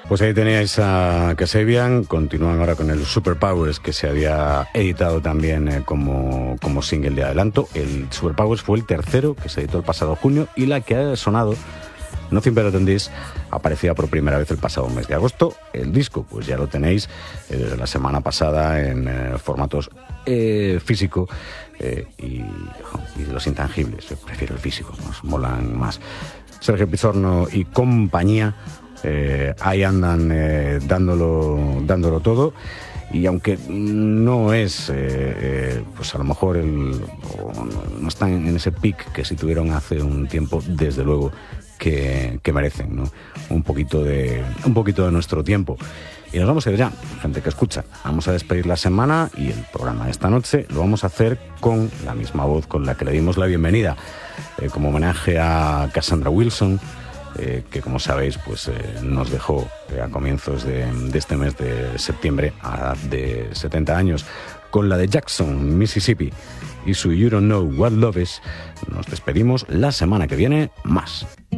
Pues ahí teníais a Kasabian. Continúan ahora con el Superpowers, que se había editado también como single de adelanto. El Superpowers fue el tercero que se editó el pasado junio, y la que ha sonado, Nothing Better Than This, aparecía por primera vez el pasado mes de agosto. El disco pues ya lo tenéis desde la semana pasada en formatos físico y los intangibles. Yo prefiero el físico, nos molan más. Sergio Pizorno y compañía ahí andan dándolo todo, y aunque no es pues a lo mejor no están en ese pic que sí tuvieron hace un tiempo, desde luego que merecen, ¿no? un poquito de nuestro tiempo. Y nos vamos a ir ya, gente que escucha. Vamos a despedir la semana, y el programa de esta noche lo vamos a hacer con la misma voz con la que le dimos la bienvenida, como homenaje a Cassandra Wilson, que como sabéis pues nos dejó a comienzos de este mes de septiembre, a edad de 70 años. Con la de Jackson, Mississippi, y su You Don't Know What Love Is, nos despedimos. La semana que viene, más.